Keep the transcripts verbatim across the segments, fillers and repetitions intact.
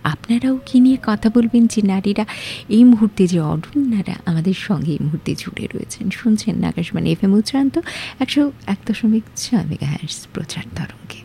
আপনারাও কি নিয়ে কথা বলবেন, যে নারীরা এই মুহূর্তে, যে অরণ্যারা আমাদের সঙ্গে এই মুহূর্তে জুড়ে রয়েছেন। শুনছেন আকাশবাণী এফএম উচ্চান্ত একশো এক দশমিক ছয় মেগাহার্টজ প্রচার তরঙ্গে।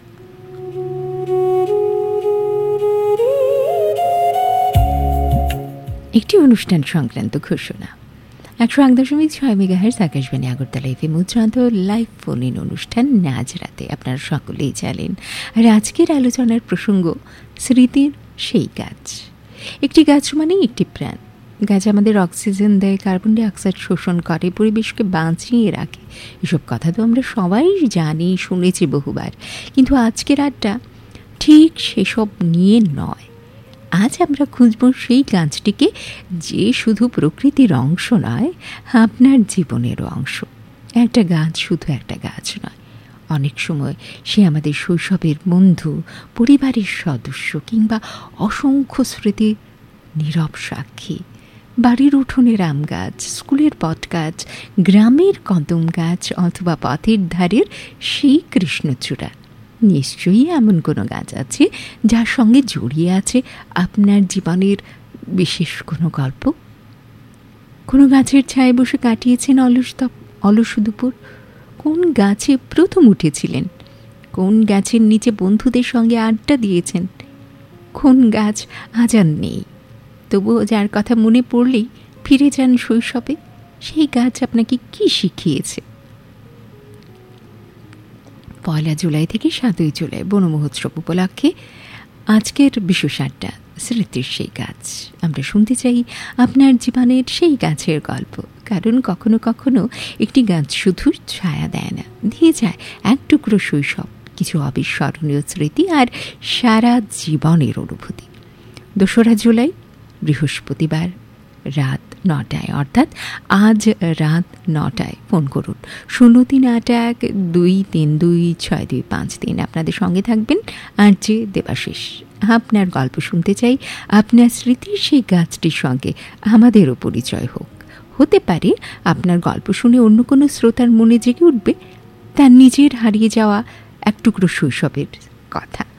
একটি অনুষ্ঠান সংক্রান্ত ঘোষণা। একশো এক দশমিক ছয় megahertz Akashvani Agartala FM উচ্চান্ত live phone in অনুষ্ঠান আজ রাতে আপনারা সকলেই জানেন। আর আজকের আলোচনার প্রসঙ্গ স্মৃতির সেই গাছ। একটি গাছ মানে একটি প্রাণ। গাছ আমাদের অক্সিজেন দেয়, কার্বন ডাই অক্সাইড শোষণ করে, পরিবেশকে বাঁচিয়ে রাখে। এসব কথা তো আমরা সবাই জানি, শুনেছি বহুবার। কিন্তু আজকের আড্ডা ঠিক সেসব নিয়ে নয়। আজ আমরা খুঁজব সেই গাছটিকে, যে শুধু প্রকৃতির অংশ নয়, আপনার জীবনেরও অংশ। একটা গাছ শুধু একটা গাছ নয়, অনেক সময় সে আমাদের শৈশবের বন্ধু, পরিবারের সদস্য কিংবা অসংখ্য স্মৃতির নীরব সাক্ষী। বাড়ির উঠোনের আম গাছ, স্কুলের বট গাছ, গ্রামের কদম গাছ অথবা পথের ধারের সেই কৃষ্ণচূড়া। নিশ্চয়ই এমন কোনো গাছ আছে যার সঙ্গে জড়িয়ে আছে আপনার জীবনের বিশেষ কোনো গল্প। কোনো গাছের ছায়ায় বসে কাটিয়েছেন অলস অলস দুপুর। কোন গাছে প্রথম উঠেছিলেন? কোন গাছের নিচে বন্ধুদের সঙ্গে আড্ডা দিয়েছেন? কোন গাছ আজ আর নেই, তবুও যার কথা মনে পড়লেই ফিরে যান শৈশবে? সেই গাছ আপনাকে কি শিখিয়েছে? পয়লা জুলাই থেকে সাতই জুলাই বন মহোৎসব উপলক্ষে আজকের বিশেষ আড্ডা স্মৃতির সেই গাছ। আমরা শুনতে চাই আপনার জীবনের সেই গাছের গল্প। কারণ কখনো কখনো একটি গাছ শুধু ছায়া দেয় না, দিয়ে যায় এক টুকরো শৈশব, কিছু অবিস্মরণীয় স্মৃতি আর সারা জীবনের অনুভূতি। দোসরা জুলাই বৃহস্পতিবার রাত নটায়, অর্থাৎ আজ রাত নটায় ফোন করুন শূন্য তিন আট এক দুই তিন দুই ছয় দুই পাঁচ তিন। আপনাদের সঙ্গে থাকবেন আর যে দেবাশিস। আপনার গল্প শুনতে চাই, আপনার স্মৃতির সেই গাছটির সঙ্গে আমাদেরও পরিচয় হোক। হতে পারে আপনার গল্প শুনে অন্য কোনো শ্রোতার মনে জেগে উঠবে তার নিজের হারিয়ে যাওয়া এক টুকরো শৈশবের কথা।